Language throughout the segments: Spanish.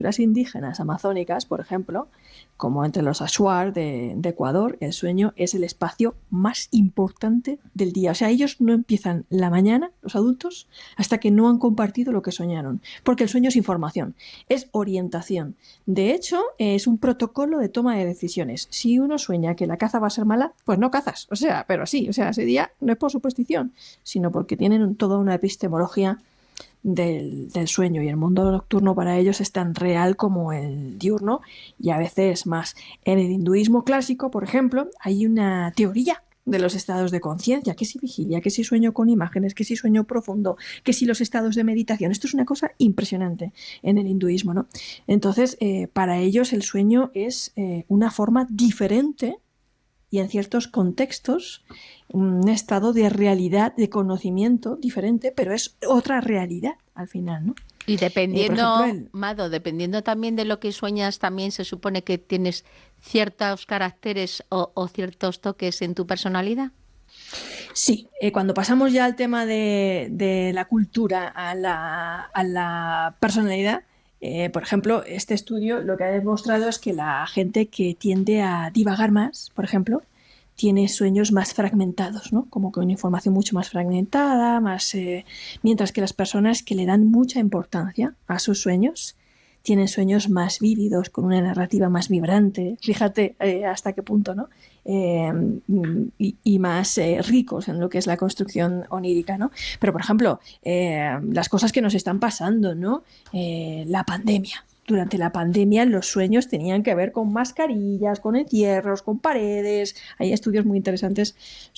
Las indígenas amazónicas, por ejemplo, como entre los Ashuar de Ecuador, el sueño es el espacio más importante del día. O sea, ellos no empiezan la mañana, los adultos, hasta que no han compartido lo que soñaron. Porque el sueño es información, es orientación. De hecho, es un protocolo de toma de decisiones. Si uno sueña que la caza va a ser mala, pues no cazas. O sea, pero sí, o sea, ese día no es por superstición, sino porque tienen toda una epistemología del sueño, y el mundo nocturno para ellos es tan real como el diurno, y a veces más. En el hinduismo clásico, por ejemplo, hay una teoría de los estados de conciencia, que si vigilia, que si sueño con imágenes, que si sueño profundo, que si los estados de meditación. Esto es una cosa impresionante en el hinduismo, ¿no? Entonces, para ellos el sueño es una forma diferente y en ciertos contextos un estado de realidad, de conocimiento diferente, pero es otra realidad al final, ¿no? Y Por ejemplo, dependiendo, Mado, dependiendo también de lo que sueñas, también se supone que tienes ciertos caracteres o ciertos toques en tu personalidad. sí, cuando pasamos ya al tema de la cultura a la personalidad, por ejemplo, este estudio lo que ha demostrado es que la gente que tiende a divagar más, por ejemplo, tiene sueños más fragmentados, ¿no? Como con información mucho más fragmentada, mientras que las personas que le dan mucha importancia a sus sueños tienen sueños más vívidos, con una narrativa más vibrante. Fíjate hasta qué punto, ¿no? Eh, y más ricos en lo que es la construcción onírica, ¿no? Pero, por ejemplo, las cosas que nos están pasando, ¿no? La pandemia. Durante la pandemia los sueños tenían que ver con mascarillas, con encierros, con paredes. Hay estudios muy interesantes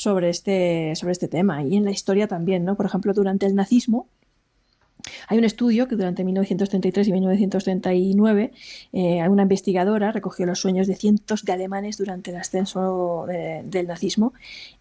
sobre este tema. Y en la historia también, ¿no? Por ejemplo, durante el nazismo, hay un estudio que durante 1933 y 1939 una investigadora recogió los sueños de cientos de alemanes durante el ascenso del nazismo,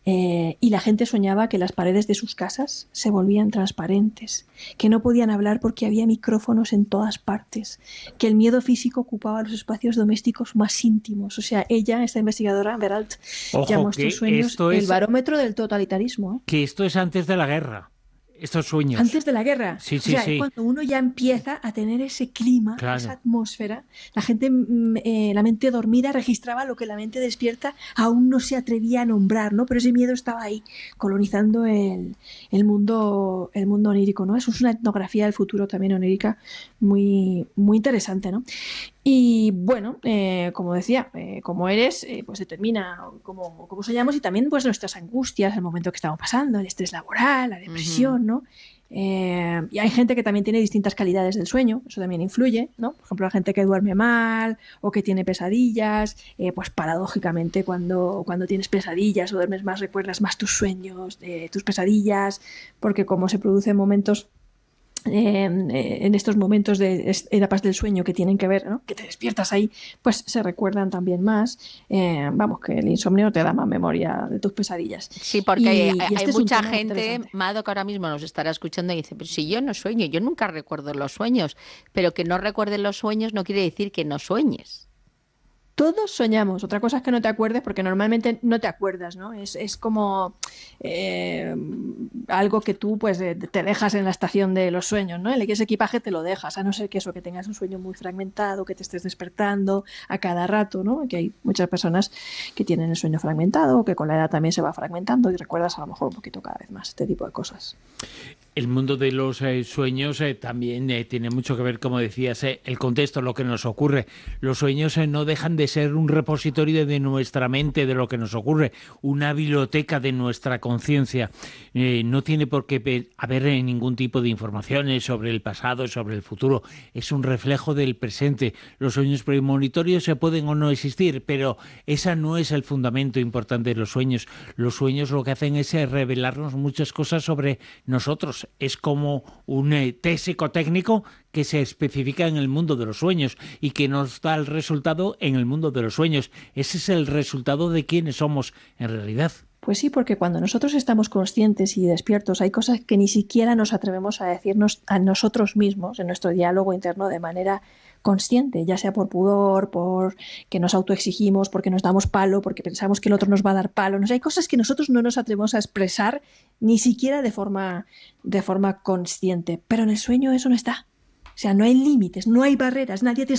y la gente soñaba que las paredes de sus casas se volvían transparentes, que no podían hablar porque había micrófonos en todas partes, que el miedo físico ocupaba los espacios domésticos más íntimos. O sea, ella, esta investigadora, Beralt, Ojo, llamó a estos que sueños el barómetro del totalitarismo, ¿eh? esto es antes de la guerra, estos sueños. Antes de la guerra. Sí, O sí, sea, es sí, cuando uno ya empieza a tener ese clima, esa claro. atmósfera. La gente, la mente dormida registraba lo que la mente despierta aún no se atrevía a nombrar, ¿no? Pero ese miedo estaba ahí, colonizando el mundo onírico, ¿no? Eso es una etnografía del futuro también onírica muy, muy interesante, ¿no? Y bueno, como decía, como eres, pues determina cómo soñamos, y también pues nuestras angustias, el momento que estamos pasando, el estrés laboral, la Ujú. depresión, ¿no? Y hay gente que también tiene distintas calidades del sueño, eso también influye, ¿no? Por ejemplo, la gente que duerme mal o que tiene pesadillas, pues paradójicamente cuando tienes pesadillas o duermes más, recuerdas más tus sueños, tus pesadillas, porque como se producen momentos en estos momentos de etapas del sueño que tienen que ver, ¿no? Que te despiertas ahí, pues se recuerdan también más. Vamos, que el insomnio te da más memoria de tus pesadillas. Sí, porque Y hay este es un mucha tema gente, interesante. Mado, que ahora mismo nos estará escuchando y dice, pero si yo no sueño, yo nunca recuerdo los sueños, pero que no recuerdes los sueños no quiere decir que no sueñes. Todos soñamos. Otra cosa es que no te acuerdes, porque normalmente no te acuerdas, ¿no? Es como eh, algo que tú pues te dejas en la estación de los sueños, ¿no? Ese equipaje te lo dejas, a no ser que eso, que tengas un sueño muy fragmentado, que te estés despertando a cada rato, ¿no? Que hay muchas personas que tienen el sueño fragmentado, que con la edad también se va fragmentando y recuerdas a lo mejor un poquito cada vez más este tipo de cosas. El mundo de los sueños también tiene mucho que ver, como decías, el contexto, lo que nos ocurre. Los sueños no dejan de ser un repositorio de nuestra mente, de lo que nos ocurre, una biblioteca de nuestra conciencia. No tiene por qué haber ningún tipo de informaciones sobre el pasado, sobre el futuro. Es un reflejo del presente. Los sueños premonitorios se pueden o no existir, pero esa no es el fundamento importante de los sueños. Los sueños lo que hacen es revelarnos muchas cosas sobre nosotros. Es como un test psicotécnico que se especifica en el mundo de los sueños y que nos da el resultado en el mundo de los sueños. Ese es el resultado de quiénes somos en realidad. Pues sí, porque cuando nosotros estamos conscientes y despiertos, hay cosas que ni siquiera nos atrevemos a decirnos a nosotros mismos en nuestro diálogo interno de manera consciente, ya sea por pudor, por que nos autoexigimos, porque nos damos palo, porque pensamos que el otro nos va a dar palo. No sé, hay cosas que nosotros no nos atrevemos a expresar ni siquiera de forma consciente, pero en el sueño eso no está. O sea, no hay límites, no hay barreras, nadie te